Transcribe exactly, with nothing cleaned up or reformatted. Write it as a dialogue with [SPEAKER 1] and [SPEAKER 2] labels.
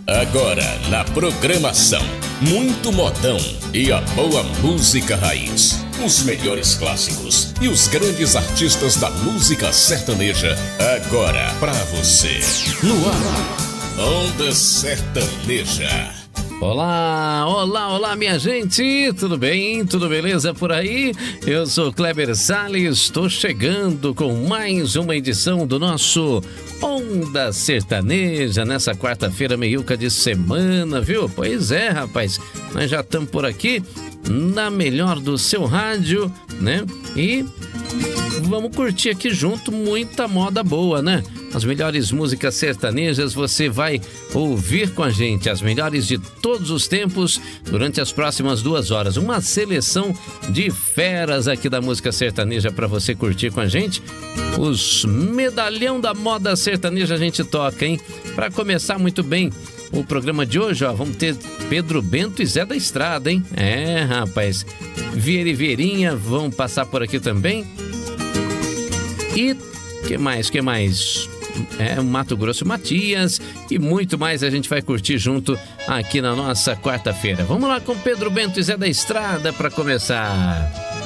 [SPEAKER 1] Agora na programação, muito modão e a boa música raiz. Os melhores clássicos e os grandes artistas da música sertaneja. Agora pra você. No ar, Onda Sertaneja.
[SPEAKER 2] Olá, olá, olá minha gente, tudo bem? Tudo beleza por aí? Eu sou Kleber Salles, estou chegando com mais uma edição do nosso Onda Sertaneja nessa quarta-feira meiuca de semana, viu? Pois é, rapaz, nós já estamos por aqui na melhor do seu rádio, né? E vamos curtir aqui junto muita moda boa, né? As melhores músicas sertanejas você vai ouvir com a gente, as melhores de todos os tempos durante as próximas duas horas. Uma seleção de feras aqui da música sertaneja para você curtir com a gente. Os medalhão da moda sertaneja a gente toca, hein? Para começar muito bem o programa de hoje, ó, vamos ter Pedro Bento e Zé da Estrada, hein? É, rapaz, Vieira e Vieirinha vão passar por aqui também. E que mais, que mais? É, Mato Grosso Matias e muito mais a gente vai curtir junto aqui na nossa quarta-feira. Vamos lá com Pedro Bento e Zé da Estrada para começar.